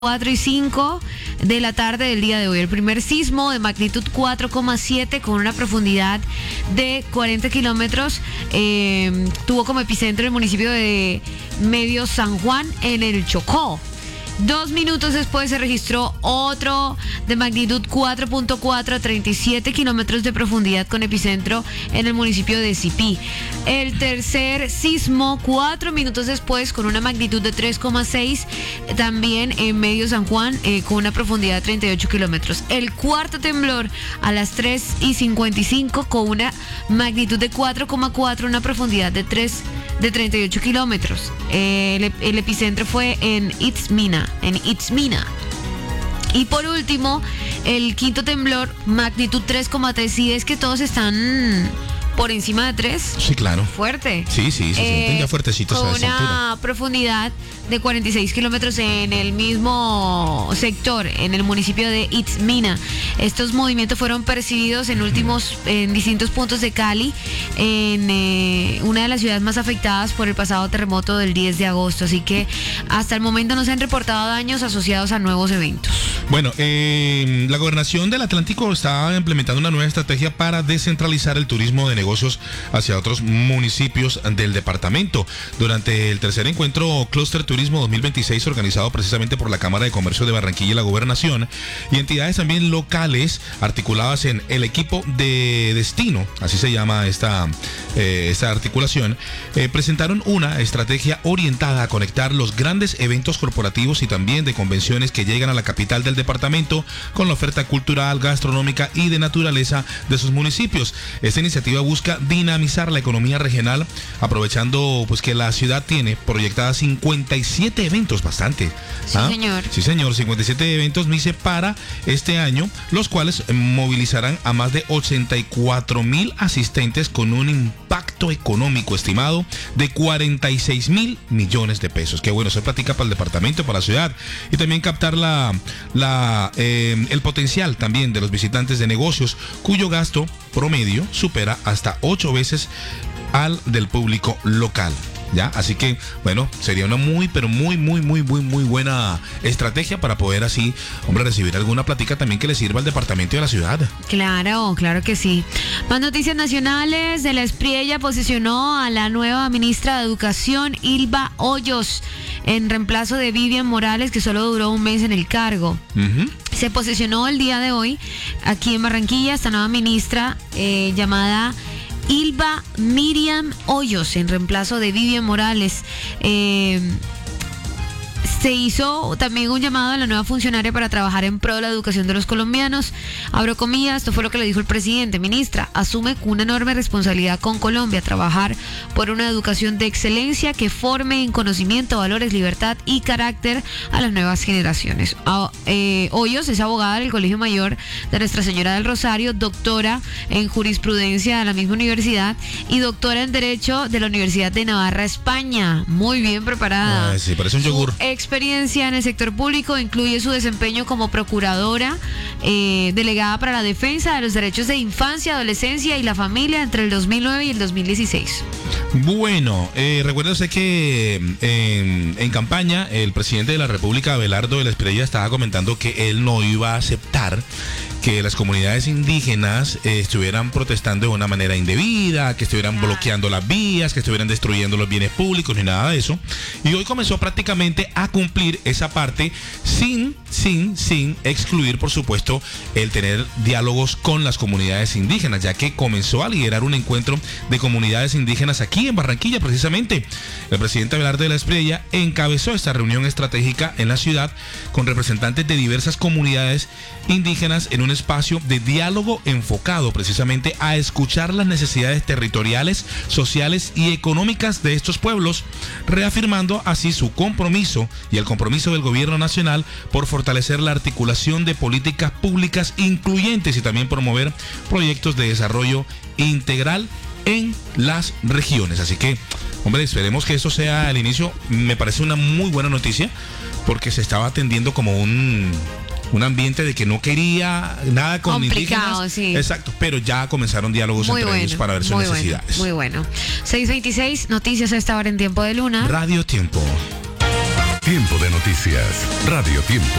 4:05 de la tarde del día de hoy. El primer sismo de magnitud 4,7 con una profundidad de 40 kilómetros tuvo como epicentro el municipio de Medio San Juan en el Chocó. 2 minutos después se registró otro de magnitud 4.4 a 37 kilómetros de profundidad con epicentro en el municipio de Sipí. El tercer sismo 4 minutos después con una magnitud de 3,6 también en Medio San Juan con una profundidad de 38 kilómetros. El cuarto temblor a las 3:55 con una magnitud de 4,4, una profundidad de 38 kilómetros. El epicentro fue en Itzmina. Y por último, el quinto temblor, magnitud 3,3. Sí, es que todos están por encima de 3. Sí, claro. Fuerte. Sí, se sienten ya fuertecitos a esa altura. Con una profundidad de 46 kilómetros en el mismo sector, en el municipio de Itzmina. Estos movimientos fueron percibidos en distintos puntos de Cali, en una de las ciudades más afectadas por el pasado terremoto del 10 de agosto. Así que hasta el momento no se han reportado daños asociados a nuevos eventos. Bueno, la Gobernación del Atlántico está implementando una nueva estrategia para descentralizar el turismo de negocios hacia otros municipios del departamento. Durante el tercer encuentro Cluster Turismo 2026, organizado precisamente por la Cámara de Comercio de Barranquilla y la Gobernación, y entidades también locales articuladas en el equipo de destino, así se llama esta articulación, presentaron una estrategia orientada a conectar los grandes eventos corporativos y también de convenciones que llegan a la capital del departamento con la oferta cultural, gastronómica y de naturaleza de sus municipios. Esta iniciativa busca dinamizar la economía regional, aprovechando pues que la ciudad tiene proyectadas 57 eventos, bastante. Sí, señor. Sí, señor, 57 eventos, MICE, para este año, los cuales movilizarán a más de 84,000 asistentes con un impacto económico estimado de 46,000 millones de pesos. Que bueno, se platica para el departamento, para la ciudad, y también captar el potencial también de los visitantes de negocios, cuyo gasto promedio supera hasta 8 veces al del público local. ¿Ya? Así que, bueno, sería una muy buena estrategia para poder así, recibir alguna plática también que le sirva al departamento y a la ciudad. Claro que sí. Más noticias nacionales. De la Espriella posicionó a la nueva ministra de Educación, Hilba Hoyos, en reemplazo de Vivian Morales, que solo duró un mes en el cargo. Se posicionó el día de hoy aquí en Barranquilla esta nueva ministra llamada Hilba Miriam Hoyos, en reemplazo de Vivian Morales. Se hizo también un llamado a la nueva funcionaria para trabajar en pro de la educación de los colombianos. Abro comillas, esto fue lo que le dijo el presidente. Ministra, asume una enorme responsabilidad con Colombia, trabajar por una educación de excelencia que forme en conocimiento, valores, libertad y carácter a las nuevas generaciones. Hoyos es abogada del Colegio Mayor de Nuestra Señora del Rosario, doctora en jurisprudencia de la misma universidad y doctora en Derecho de la Universidad de Navarra, España. Muy bien preparada. Sí, parece un yogur. Experiencia en el sector público incluye su desempeño como procuradora delegada para la defensa de los derechos de infancia, adolescencia y la familia entre el 2009 y el 2016. Bueno, recuerda usted que en campaña el presidente de la República, Abelardo de la Espriella, estaba comentando que él no iba a aceptar que las comunidades indígenas estuvieran protestando de una manera indebida, que estuvieran bloqueando las vías, que estuvieran destruyendo los bienes públicos, ni nada de eso. Y hoy comenzó prácticamente a cumplir esa parte sin excluir, por supuesto, el tener diálogos con las comunidades indígenas, ya que comenzó a liderar un encuentro de comunidades indígenas aquí en Barranquilla, precisamente. El presidente Abelardo de la Espriella encabezó esta reunión estratégica en la ciudad con representantes de diversas comunidades indígenas en un espacio de diálogo enfocado precisamente a escuchar las necesidades territoriales, sociales y económicas de estos pueblos, reafirmando así su compromiso y el compromiso del gobierno nacional por fortalecer la articulación de políticas públicas incluyentes y también promover proyectos de desarrollo integral en las regiones. Así que, esperemos que eso sea el inicio. Me parece una muy buena noticia porque se estaba atendiendo como un ambiente de que no quería nada con complicado, indígenas. Sí. Exacto, pero ya comenzaron diálogos entre ellos para ver sus necesidades. Muy bueno. 6:26, noticias a esta hora en Tiempo de Luna. Radio Tiempo. Tiempo de noticias. Radio Tiempo.